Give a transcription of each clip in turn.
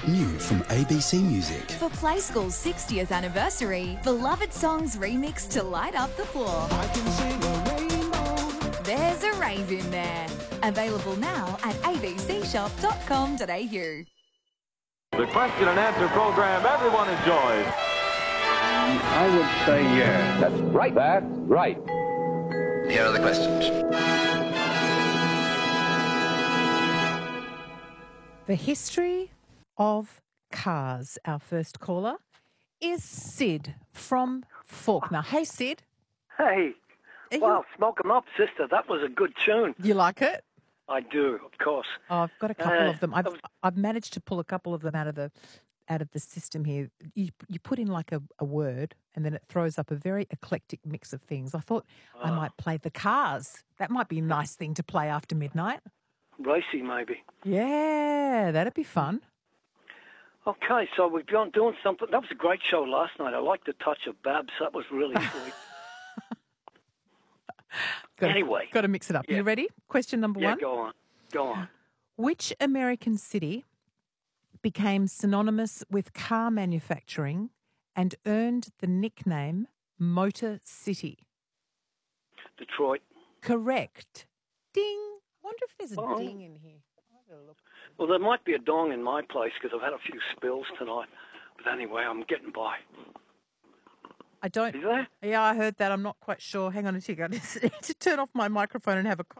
New from ABC Music. For Play School's 60th anniversary, beloved songs remixed to light up the floor. I can sing a rainbow. There's a rave in there. Available now at abcshop.com.au. The question and answer program everyone enjoys. I would say yes. That's right. That's right. Here are the questions. The history of cars. Our first caller is Sid from Faulkner. Hey, Sid. Hey. Wow, smoke 'em up, sister. That was a good tune. You like it? I do, of course. Oh, I've got a couple of them. I've managed to pull a couple of them out of the system here. You put in like a word and then it throws up a very eclectic mix of things. I thought I might play the Cars. That might be a nice thing to play after midnight. Racy, maybe. Yeah, that'd be fun. Okay, so we've been doing something. That was a great show last night. I liked the touch of Babs. That was really sweet. Anyway. Got to mix it up. Yeah. You ready? Question number one. Yeah, go on. Which American city became synonymous with car manufacturing and earned the nickname Motor City? Detroit. Correct. Ding. I wonder if there's a ding in here. I'll have a look. Well, there might be a dong in my place because I've had a few spills tonight. But anyway, I'm getting by. I don't. Is there? Yeah, I heard that. I'm not quite sure. Hang on a second. I just need to turn off my microphone and have a cough.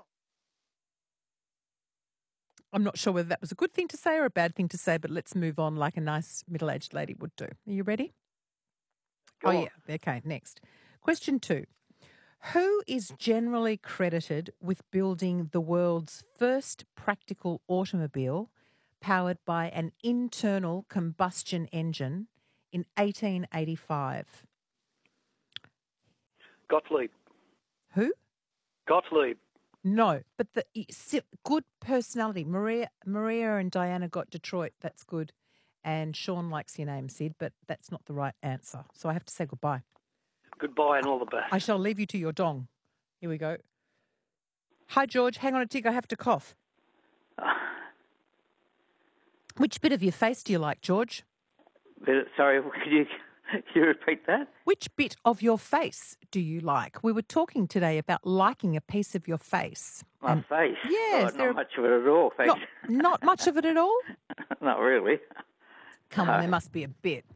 I'm not sure whether that was a good thing to say or a bad thing to say, but let's move on like a nice middle-aged lady would do. Are you ready? Go on. Yeah. Okay, next. Question 2. Who is generally credited with building the world's first practical automobile powered by an internal combustion engine in 1885? Gottlieb. Who? Gottlieb. No, but the good personality. Maria and Diana got Detroit. That's good. And Sean likes your name, Sid, but that's not the right answer. So I have to say goodbye. Goodbye and all the best. I shall leave you to your dong. Here we go. Hi, George. Hang on a tick. I have to cough. Which bit of your face do you like, George? Sorry, could you repeat that? Which bit of your face do you like? We were talking today about liking a piece of your face. My face? Yes. Oh, not much of it at all, thanks. Not much of it at all? Not really. Come on, there must be a bit.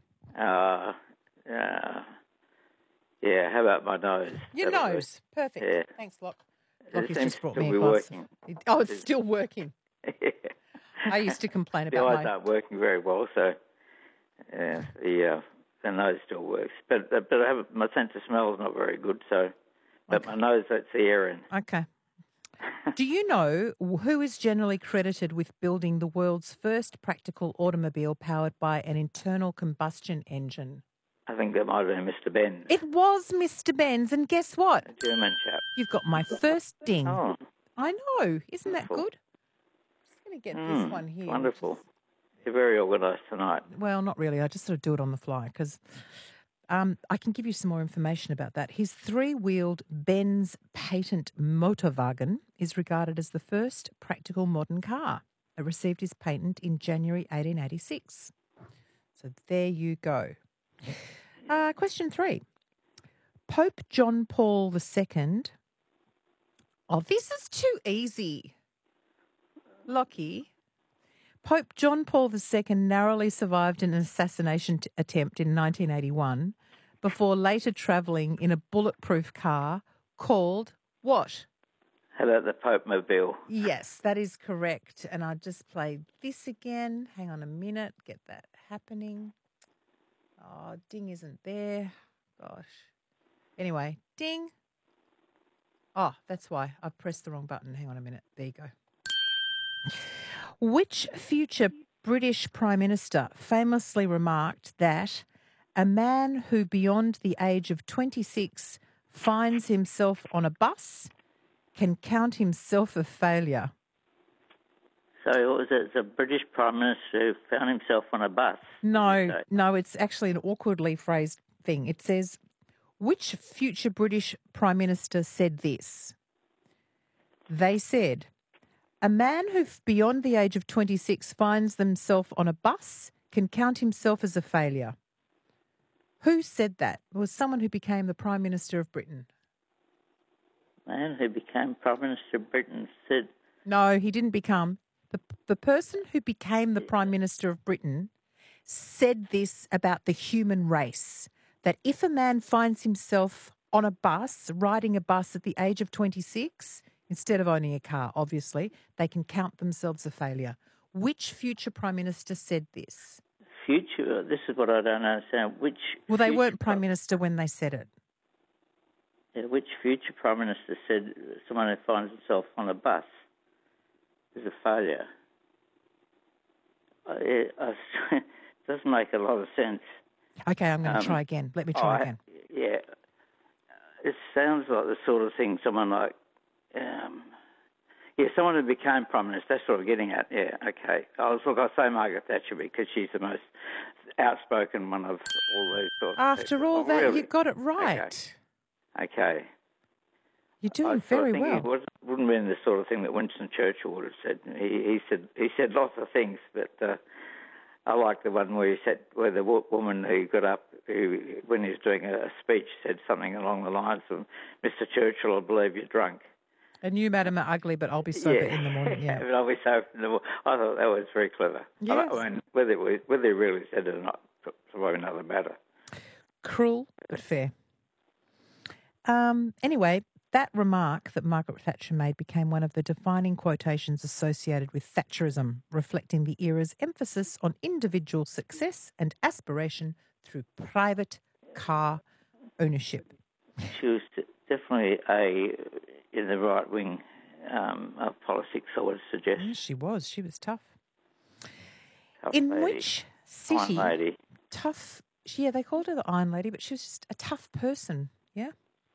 Yeah, how about my nose? Your nose. Perfect. Yeah. Thanks, Locke. It Lockie's seems just brought to me a be glass. working. Oh, it's still working. Yeah. I used to complain The about eyes aren't working very well, so the nose still works. But my sense of smell is not very good, so. But my nose lets the air in. Okay. Do you know who is generally credited with building the world's first practical automobile powered by an internal combustion engine? I think that might have been Mr. Benz. It was Mr. Benz, and guess what? A German chap. You've got my first ding. Oh. I know. Isn't that Wonderful. good? Just going to get this one here. Wonderful. You're very organised tonight. Well, not really. I just sort of do it on the fly because I can give you some more information about that. His three-wheeled Benz patent Motorwagen is regarded as the first practical modern car. It received his patent in January 1886. So there you go. Question 3. Pope John Paul II. Oh, this is too easy. Lockie. Pope John Paul II narrowly survived an assassination attempt in 1981 before later travelling in a bulletproof car called what? How about the Pope Mobile? Yes, that is correct. And I'll just play this again. Hang on a minute. Get that happening. Oh, ding isn't there. Gosh. Anyway, ding. Oh, that's why. I pressed the wrong button. Hang on a minute. There you go. Which future British Prime Minister famously remarked that a man who beyond the age of 26 finds himself on a bus can count himself a failure? So what was it? It's a British Prime Minister who found himself on a bus. No, it's actually an awkwardly phrased thing. It says, which future British Prime Minister said this? They said, a man who beyond the age of 26 finds themselves on a bus can count himself as a failure. Who said that? It was someone who became the Prime Minister of Britain. Man who became Prime Minister of Britain said, No, he didn't become. The person who became the Prime Minister of Britain said this about the human race, that if a man finds himself on a bus, riding a bus at the age of 26, instead of owning a car, obviously, they can count themselves a failure. Which future Prime Minister said this? future, this is what I don't understand, Well, they weren't Prime Minister when they said it. Which future Prime Minister said someone who finds himself on a bus is a failure? It doesn't make a lot of sense. Okay, I'm going to try again. Let me try again. Yeah. It sounds like the sort of thing someone like, someone who became Prime Minister, that's what I'm getting at. Yeah, okay. I'll say Margaret Thatcher because she's the most outspoken one of all these sorts of After people. all that, really? you got it right. Okay. You're doing very well. It wouldn't have been the sort of thing that Winston Churchill would have said. He said lots of things, but I like the one where the woman who got up, when he was doing a speech, said something along the lines of, "Mr. Churchill, I believe you're drunk." And you, madam, are ugly, but I'll be sober in the morning. Yeah. I'll be sober in the morning. I thought that was very clever. Yes. I mean, whether he really said it or not, it's probably another matter. Cruel, but fair. Anyway, that remark that Margaret Thatcher made became one of the defining quotations associated with Thatcherism, reflecting the era's emphasis on individual success and aspiration through private car ownership. She was definitely in the right wing of politics, I would suggest. Yes, she was. She was tough. Tough In lady. which city? Iron lady. Tough. Yeah, they called her the Iron Lady, but she was just a tough person. Yeah.